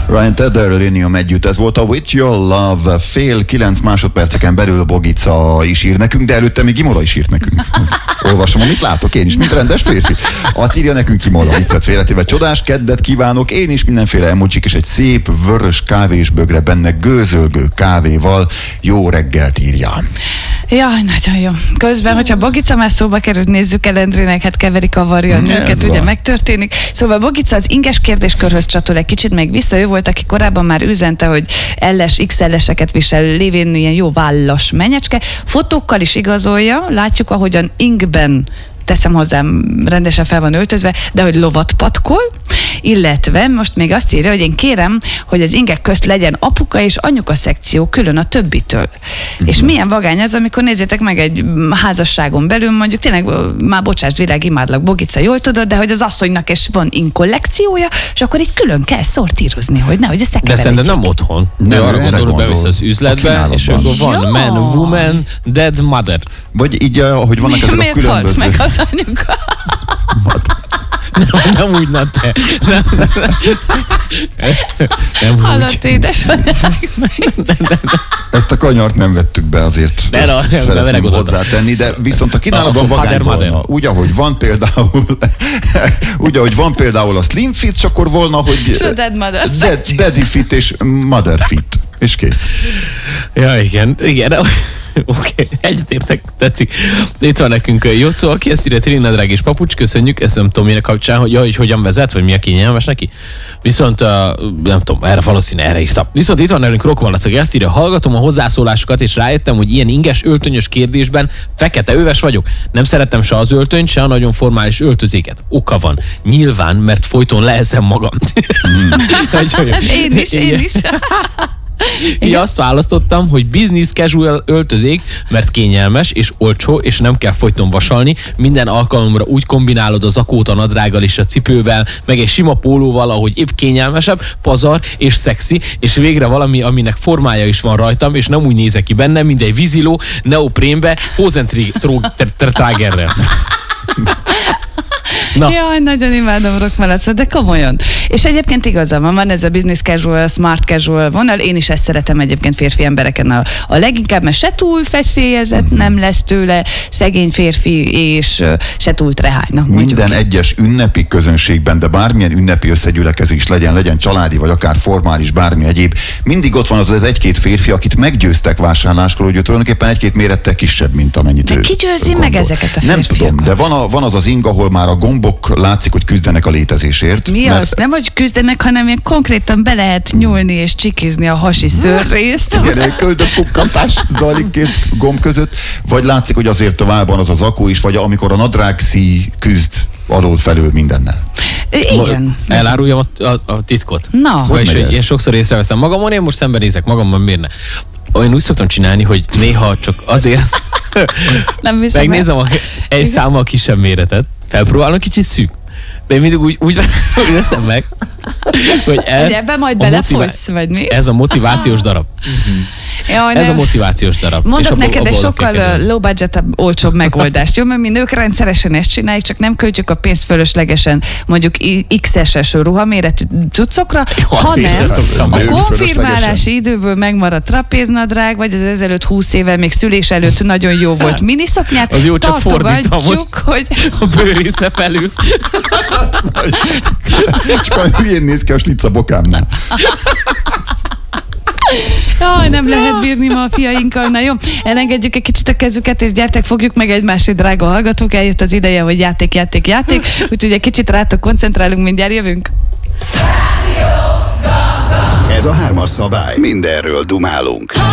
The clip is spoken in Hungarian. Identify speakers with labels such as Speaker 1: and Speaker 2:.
Speaker 1: Ryan Tedder, Linium együtt, ez volt a With Your Love. Fél 9 másodperceken belül Bogica is ír nekünk, de előtte még Imola is írt nekünk. Olvasom, amit látok én is, mint rendes férfi. Azt írja nekünk Imola, viccet félretéve. Csodás keddet kívánok, én is mindenféle emojik és egy szép vörös kávésbögre benne gőzölgő kávéval. Jó reggelt írja.
Speaker 2: Jaj, nagyon jó. Közben, hogyha Bogica már szóba került, nézzük el Endrének, hát keveri, kavarja a nőket, ugye megtörténik. Szóval Bogica az inges kérdéskörhöz csatol egy kicsit még vissza. Ő volt, aki korábban már üzente, hogy XL-eseket visel, lévén ilyen jó vállas menyecske. Fotókkal is igazolja, látjuk, ahogyan ingben, teszem hozzám, rendesen fel van öltözve, de hogy lovat patkol, illetve most még azt írja, hogy én kérem, hogy az ingek közt legyen apuka és anyuka szekció külön a többitől. És milyen vagány az, amikor nézzétek meg egy házasságon belül, mondjuk tényleg már bocsásd, világ, imádlak, Bogica, jól tudod, de hogy az asszonynak is van inkollekciója, és akkor itt külön kell szortírozni, hogy nehogy összekeveredjék.
Speaker 3: De szerintem nem otthon. Nem, arra gondol, hogy bevisz az üzletbe, és akkor van man, woman, dead, mother.
Speaker 1: Vagy így, ahogy vannak ezek a különböző...
Speaker 2: Miért halt meg az anyuka?
Speaker 3: Nem úgy, na te. Nem
Speaker 2: hallott édesanyák.
Speaker 1: Ezt a kanyart nem vettük be, azért szeretném hozzátenni, de viszont a kínálatban vagány volna. Úgy, ahogy van például a Slim Fit, és akkor volna, hogy Daddy Fit és Mother Fit. És kész.
Speaker 3: Ja, igen. Oké, egyetértek, tetszik. Itt van nekünk Jocó, aki ezt írja, Trina, drágis papucs, köszönjük, ezt nem tudom, mire kapcsán, hogy hogyan vezet, vagy mi a kényelmes neki. Viszont, nem tudom, erre írtam. Viszont itt van nekünk Rokmalacag, ezt írja, hallgatom a hozzászólásokat, és rájöttem, hogy ilyen inges, öltönyös kérdésben fekete öves vagyok. Nem szerettem se az öltönyt, se a nagyon formális öltözéket. Oka van. Nyilván, mert folyton leeszem magam.
Speaker 2: Én is.
Speaker 3: Így azt választottam, hogy business casual öltözék, mert kényelmes és olcsó, és nem kell folyton vasalni. Minden alkalomra úgy kombinálod a zakót a nadrággal és a cipővel, meg egy sima pólóval, ahogy épp kényelmesebb, pazar és szexi, és végre valami, aminek formája is van rajtam, és nem úgy nézek ki benne, mint egy víziló neoprénbe, Hosenträgerrel.
Speaker 2: Na. Jaj, nagyon imádom Rockmalacot, de komolyan. És egyébként igazam van ez a business casual, smart casual vonal, én is ezt szeretem egyébként férfi embereken a leginkább, mert se túl feszélyezett nem lesz tőle, szegény férfi, és se túl trehány.
Speaker 1: Minden egyes ünnepi közönségben, de bármilyen ünnepi összegyülekezés legyen családi, vagy akár formális, bármi egyéb, mindig ott van az egy-két férfi, akit meggyőztek vásárláskor, hogy tulajdonképpen egy-két mérettel kisebb, mint amennyit
Speaker 2: de ki győzi meg ezeket a férfiakat?
Speaker 1: Nem tudom, de van az az ing, ahol már a gombok látszik, hogy küzdenek a létezésért.
Speaker 2: Mi az? Nem, hogy küzdenek, hanem ilyen konkrétan be lehet nyúlni és csikizni a hasi szőrrészt.
Speaker 1: Igen, köldökpukkantás zajlik két gomb között, vagy látszik, hogy azért a válban az zakó is, vagy amikor a nadrágszíj küzd alól felül mindennel.
Speaker 2: Igen.
Speaker 3: Eláruljam a titkot.
Speaker 2: Na.
Speaker 3: Én sokszor észreveszem magamon, én most szembenézek magamban, miért ne? Én úgy szoktam csinálni, hogy néha csak azért megnézem egy számmal kisebb méretet, felpróbálom kicsit szűk. De én mindig úgy veszem meg, hogy
Speaker 2: ebben majd belefolysz, vagy mi?
Speaker 3: Ez a motivációs darab.
Speaker 2: Jaj,
Speaker 3: ez a motivációs darab.
Speaker 2: Mondok neked egy sokkal low budget, olcsóbb megoldást, jó? Mert mi nők rendszeresen ezt csináljuk, csak nem költjük a pénzt fölöslegesen mondjuk XS-es ruhaméretű cuccokra, hanem a konfirmálási időből megmaradt trapéznadrág, vagy az ezelőtt 20 évvel még szülés előtt nagyon jó volt miniszoknyát.
Speaker 3: Az jó, csak fordítva,
Speaker 2: hogy
Speaker 3: a bőrésze felül.
Speaker 1: Csak olyan hülyén néz ki a slic a bokámnál.
Speaker 2: Jaj, nem lehet bírni ma a fiainkkal. Na jó, elengedjük egy kicsit a kezüket, és gyertek, fogjuk meg egymásért, drága hallgatók. Eljött az ideje, hogy játék. Úgyhogy egy kicsit rátok koncentrálunk, mindjárt jövünk.
Speaker 4: Ez a 3-as szabály. Mindenről dumálunk.